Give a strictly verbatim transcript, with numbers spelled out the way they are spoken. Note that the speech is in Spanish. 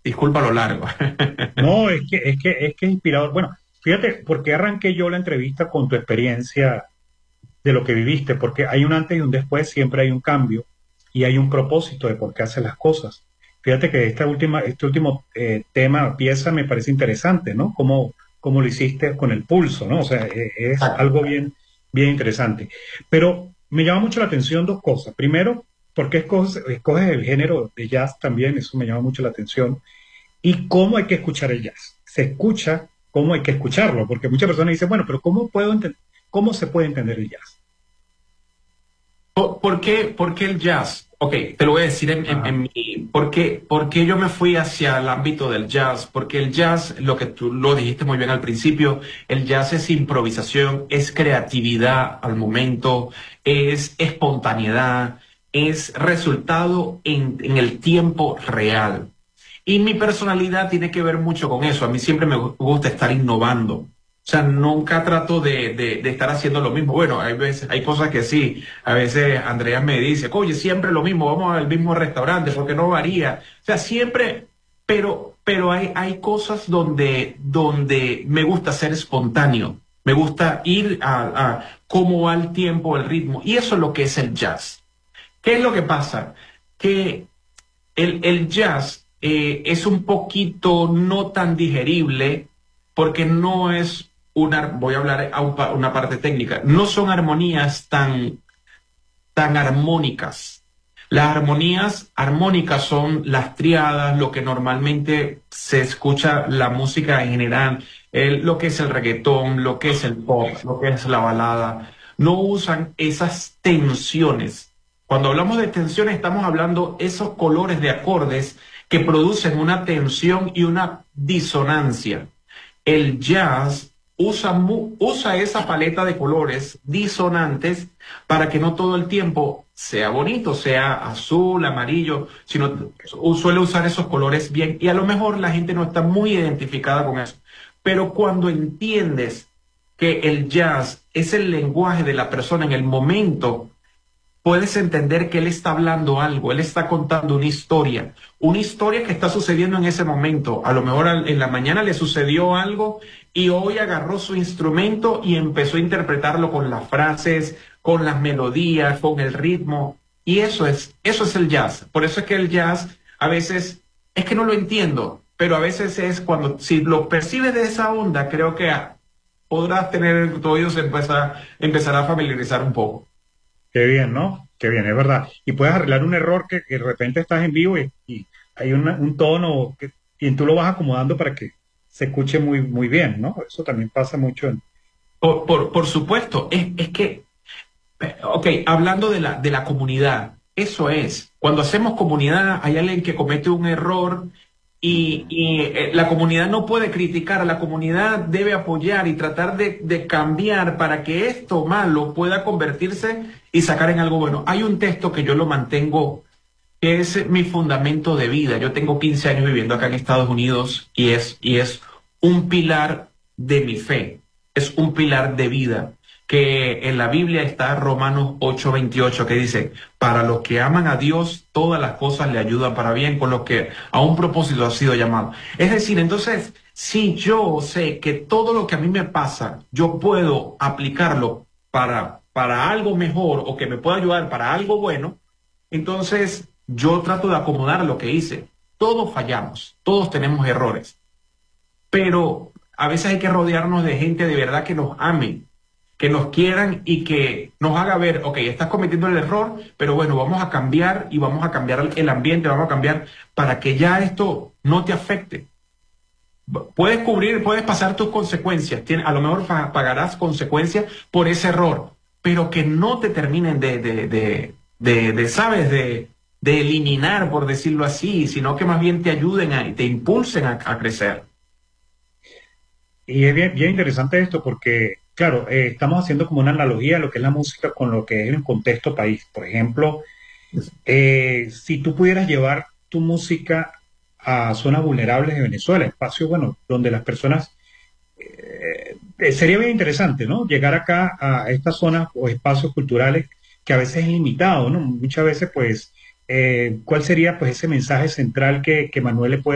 Disculpa lo largo. No, es que, es que, es que es inspirador. Bueno, fíjate, ¿por qué arranqué yo la entrevista con tu experiencia de lo que viviste? Porque hay un antes y un después, siempre hay un cambio y hay un propósito de por qué haces las cosas. Fíjate que esta última, este último eh, tema, pieza, me parece interesante, ¿no? Cómo, cómo lo hiciste con el pulso, ¿no? O sea, e- es algo bien, bien interesante. Pero me llama mucho la atención dos cosas. Primero, ¿por qué escoges, escoges el género de jazz también? Eso me llama mucho la atención. Y cómo hay que escuchar el jazz. Se escucha cómo hay que escucharlo, porque muchas personas dicen, bueno, pero ¿cómo puedo enten- cómo se puede entender el jazz? ¿Por por qué, por qué el jazz? Ok, te lo voy a decir en, en- Ajá. en mi... ¿Por qué, por qué yo me fui hacia el ámbito del jazz? Porque el jazz, lo que tú lo dijiste muy bien al principio, el jazz es improvisación, es creatividad al momento, es espontaneidad, es resultado en, en el tiempo real. Y mi personalidad tiene que ver mucho con eso. A mí siempre me gu- gusta estar innovando. O sea, nunca trato de, de- de estar haciendo lo mismo. Bueno, hay veces, hay cosas que sí. A veces Andrea me dice, oye, siempre lo mismo, vamos al mismo restaurante, porque no varía. O sea, siempre, pero, pero hay, hay cosas donde, donde me gusta ser espontáneo. Me gusta ir a, a cómo va el tiempo, el ritmo. Y eso es lo que es el jazz. ¿Qué es lo que pasa? Que el, el jazz eh, es un poquito no tan digerible porque no es una, voy a hablar a un pa- una parte técnica, no son armonías tan, tan armónicas. Las armonías armónicas son las triadas, lo que normalmente se escucha la música en general, el- lo que es el reggaetón, lo que es el pop, lo que es la balada. No usan esas tensiones. Cuando hablamos de tensiones, estamos hablando esos colores de acordes que producen una tensión y una disonancia. El jazz usa, mu- usa esa paleta de colores disonantes para que no todo el tiempo sea bonito, sea azul, amarillo, sino suele usar esos colores bien y a lo mejor la gente no está muy identificada con eso. Pero cuando entiendes que el jazz es el lenguaje de la persona en el momento, puedes entender que él está hablando algo, él está contando una historia, una historia que está sucediendo en ese momento. A lo mejor al- en la mañana le sucedió algo y hoy agarró su instrumento y empezó a interpretarlo con las frases, con las melodías, con el ritmo. Y eso es, eso es el jazz. Por eso es que el jazz a veces es que no lo entiendo, pero a veces es cuando, si lo percibes de esa onda, creo que ah, podrás tener, tu oído se empezar, empezará a familiarizar un poco. Qué bien, ¿no? Qué bien, es verdad. Y puedes arreglar un error que, que de repente estás en vivo y, y hay una- un tono que, y tú lo vas acomodando para que se escuche muy, muy bien, ¿no? Eso también pasa mucho en... Por, por, por supuesto, es, es que, eh, ok, hablando de la, de la comunidad, eso es, cuando hacemos comunidad hay alguien que comete un error y, y, eh, la comunidad no puede criticar, la comunidad debe apoyar y tratar de, de cambiar para que esto malo pueda convertirse y sacar en algo bueno. Hay un texto que yo lo mantengo, que es mi fundamento de vida. Yo tengo quince años viviendo acá en Estados Unidos y es, y es un pilar de mi fe, es un pilar de vida, que en la Biblia está Romanos ocho veintiocho que dice, para los que aman a Dios, todas las cosas le ayudan para bien, con los que a un propósito ha sido llamado. Es decir, entonces, si yo sé que todo lo que a mí me pasa, yo puedo aplicarlo para, para algo mejor o que me pueda ayudar para algo bueno, entonces, yo trato de acomodar lo que hice. Todos fallamos, todos tenemos errores, pero a veces hay que rodearnos de gente de verdad que nos ame, que nos quieran y que nos haga ver, ok, estás cometiendo el error, pero bueno, vamos a cambiar y vamos a cambiar el ambiente, vamos a cambiar para que ya esto no te afecte. Puedes cubrir, puedes pasar tus consecuencias, tien- a lo mejor pa- pagarás consecuencias por ese error, pero que no te terminen de, de, de, de, de, ¿sabes? De, de eliminar, por decirlo así, sino que más bien te ayuden a, te impulsen a, a crecer. Y es bien, bien interesante esto porque, claro, eh, estamos haciendo como una analogía de lo que es la música con lo que es el contexto país. Por ejemplo, eh, si tú pudieras llevar tu música a zonas vulnerables de Venezuela, espacios, bueno, donde las personas eh, sería bien interesante, ¿no? Llegar acá a estas zonas o espacios culturales que a veces es limitado, ¿no? Muchas veces, pues, eh, ¿cuál sería, pues, ese mensaje central que, que Manuel le puede